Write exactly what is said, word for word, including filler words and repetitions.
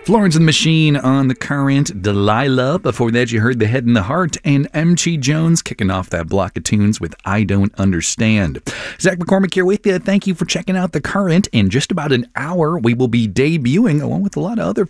Florence and the Machine on The Current, Delilah. Before that, you heard The Head and the Heart, and M G Jones kicking off that block of tunes with I Don't Understand. Zach McCormick here with you. Thank you for checking out The Current. In just about an hour, we will be debuting, along with a lot of other